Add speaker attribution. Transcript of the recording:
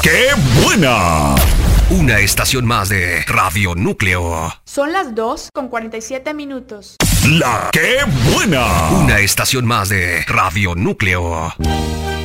Speaker 1: ¡Qué buena!
Speaker 2: Una estación más de Radio Núcleo.
Speaker 3: Son las 2:47.
Speaker 1: ¡La qué buena!
Speaker 2: Una estación más de Radio Núcleo.